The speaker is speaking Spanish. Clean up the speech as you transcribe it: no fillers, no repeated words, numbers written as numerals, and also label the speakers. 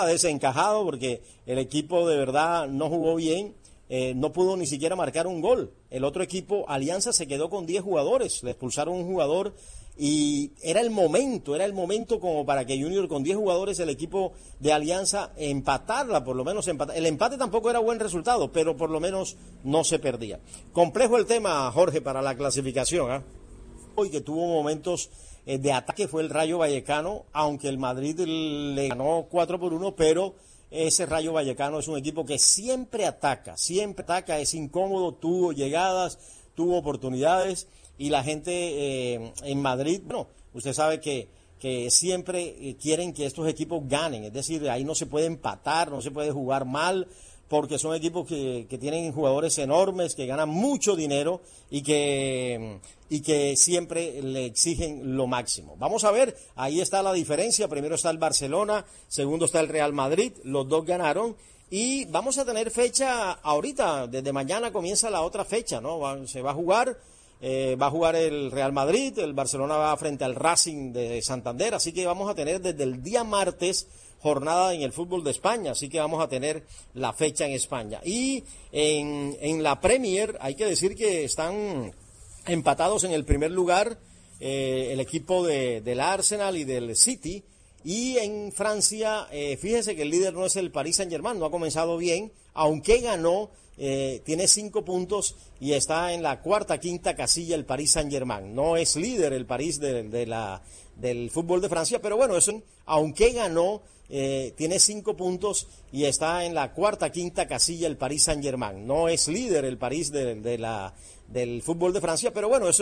Speaker 1: desencajado porque el equipo de verdad no jugó bien, no pudo ni siquiera marcar un gol. El otro equipo, Alianza, se quedó con 10 jugadores, le expulsaron un jugador y era el momento como para que Junior con 10 jugadores, el equipo de Alianza, empatarla, por lo menos empatar. El empate tampoco era buen resultado, pero por lo menos no se perdía. Complejo el tema, Jorge, para la clasificación, ¿eh? Hoy que tuvo momentos de ataque fue el Rayo Vallecano, aunque el Madrid le ganó 4-1, pero ese Rayo Vallecano es un equipo que siempre ataca, es incómodo, tuvo llegadas, tuvo oportunidades, y la gente en Madrid, bueno, usted sabe que siempre quieren que estos equipos ganen, es decir, ahí no se puede empatar, no se puede jugar mal, porque son equipos que tienen jugadores enormes, que ganan mucho dinero y que siempre le exigen lo máximo. Vamos a ver, ahí está la diferencia. Primero está el Barcelona, segundo está el Real Madrid, los dos ganaron. Y vamos a tener fecha ahorita, desde mañana comienza la otra fecha, ¿no? Se va a jugar el Real Madrid, el Barcelona va frente al Racing de Santander, así que vamos a tener desde el día martes jornada en el fútbol de España, así que vamos a tener la fecha en España. Y en la Premier hay que decir que están empatados en el primer lugar el equipo del Arsenal y del City, y en Francia, fíjese que el líder no es el Paris Saint-Germain, no ha comenzado bien, aunque ganó, tiene 5 puntos y está en la quinta casilla el Paris Saint-Germain. No es líder el París del fútbol de Francia, pero bueno, eso, aunque ganó, tiene 5 puntos y está en la quinta casilla el Paris Saint-Germain. No es líder el París del fútbol de Francia, pero bueno, eso